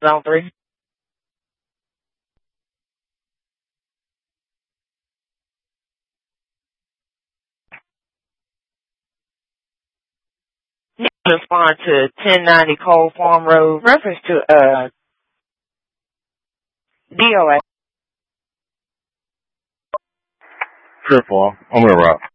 Zone 3. You can respond to 1090 Cold Farm Road, reference to DOA. Sure, Paul. I'm gonna rock.